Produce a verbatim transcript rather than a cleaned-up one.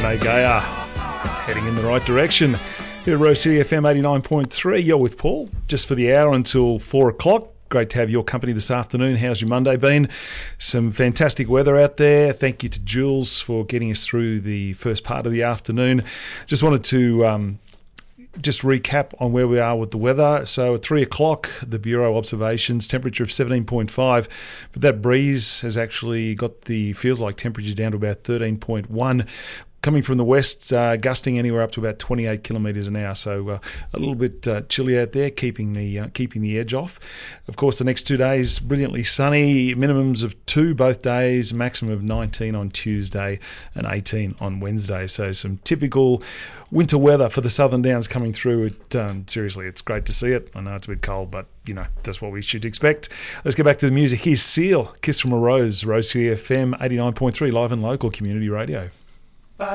Rene Gaia, heading in the right direction. Here at Rose City F M eighty-nine point three, you're with Paul, just for the hour until four o'clock. Great to have your company this afternoon. How's your Monday been? Some fantastic weather out there. Thank you to Jules for getting us through the first part of the afternoon. Just wanted to um, just recap on where we are with the weather. So at three o'clock, the Bureau observations, temperature of seventeen point five, but that breeze has actually got the feels like temperature down to about thirteen point one. Coming from the west, uh, gusting anywhere up to about twenty-eight kilometres an hour, so uh, a little bit uh, chilly out there, keeping the uh, keeping the edge off. Of course, the next two days, brilliantly sunny, minimums of two both days, maximum of nineteen on Tuesday and eighteen on Wednesday. So some typical winter weather for the Southern Downs coming through. It, um, seriously, it's great to see it. I know it's a bit cold, but, you know, that's what we should expect. Let's get back to the music. Here's Seal, Kiss from a Rose, Rose City F M eighty-nine point three, live and local community radio.